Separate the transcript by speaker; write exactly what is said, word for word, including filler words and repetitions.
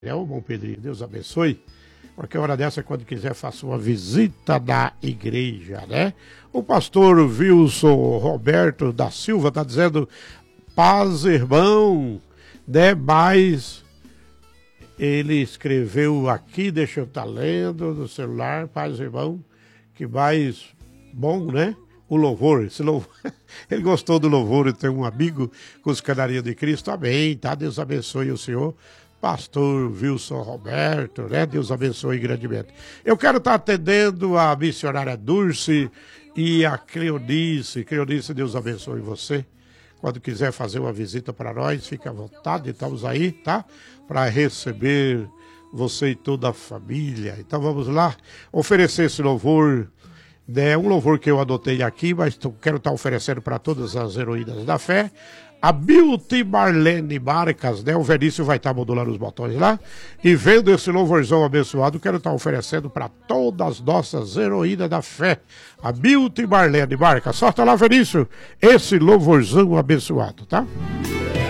Speaker 1: É o bom Pedrinho, Deus abençoe. Qualquer hora dessa, quando quiser, faça uma visita da igreja, né? O pastor Wilson Roberto da Silva está dizendo, paz, irmão, né? Mas ele escreveu aqui, deixa eu estar lendo no celular, paz, irmão, que mais bom, né? O louvor, esse louvor. Ele gostou do louvor e tem um amigo com os Canarinhos de Cristo, amém, tá? Deus abençoe o senhor. Pastor Wilson Roberto, né? Deus abençoe grandemente. Eu quero estar atendendo a missionária Dulce e a Cleonice. Cleonice, Deus abençoe você. Quando quiser fazer uma visita para nós, fique à vontade, estamos aí, tá? Para receber você e toda a família. Então vamos lá, oferecer esse louvor, né? Um louvor que eu adotei aqui, mas quero estar oferecendo para todas as heroínas da fé. A Beauty Marlene Marcas, né? O Venício vai estar modulando os botões lá. E vendo esse louvorzão abençoado, quero estar oferecendo para todas as nossas heroínas da fé. A Beauty Marlene Marcas. Sorta lá, Venício, esse louvorzão abençoado, tá?